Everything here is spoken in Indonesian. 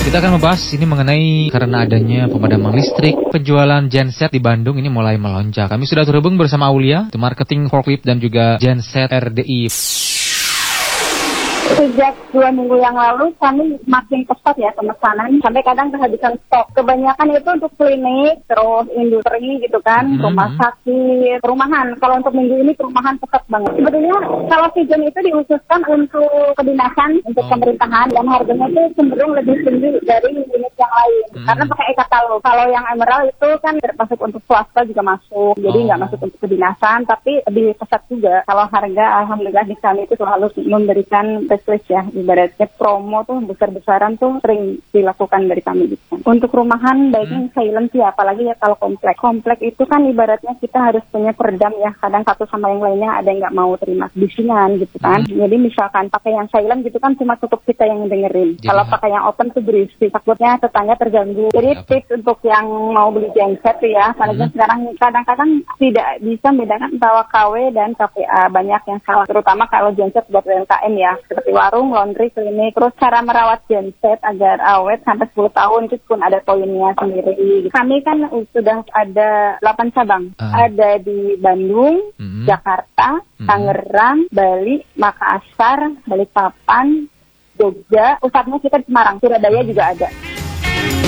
Kita akan membahas ini mengenai karena adanya pemadaman listrik, penjualan genset di Bandung ini mulai melonjak. Kami sudah terhubung bersama Aulia, marketing forklift dan juga genset RDI. Sejak 2 minggu yang lalu kami makin pesat ya pemesanan, sampai kadang kehabisan stok. Kebanyakan itu untuk klinik, terus industri gitu kan, rumah sakit, perumahan. Kalau untuk minggu ini perumahan pesat banget. Sebetulnya kalau season itu diususkan untuk kedinasan, untuk pemerintahan, dan harganya itu cenderung lebih tinggi dari unit yang lain. Karena pakai e-katalog. Kalau yang emerald itu kan termasuk untuk swasta juga masuk, jadi nggak masuk untuk kedinasan, tapi lebih pesat juga. Kalau harga, alhamdulillah di kami itu selalu memberikan list ya, ibaratnya promo tuh besar-besaran tuh sering dilakukan dari kami gitu. Untuk rumahan baiknya silent sih, apalagi ya kalau komplek. Komplek itu kan ibaratnya kita harus punya peredam ya, kadang satu sama yang lainnya ada yang nggak mau terima bisingan gitu kan. Jadi misalkan pakai yang silent gitu kan cuma cukup kita yang dengerin. Kalau pakai yang open tuh berisik, takutnya tetangga terganggu. Jadi tips untuk yang mau beli genset tuh ya, karena sekarang kadang-kadang tidak bisa membedakan antara KW dan KPA, banyak yang salah, terutama kalau genset buat UMKM ya, seperti warung, laundry, klinik. Terus cara merawat genset agar awet sampai 10 tahun itu pun ada poinnya sendiri. Kami kan sudah ada 8 cabang. Ada di Bandung, Jakarta, Tangerang, Bali, Makassar, Balikpapan, Jogja. Pusatnya kita di Semarang, Surabaya juga ada.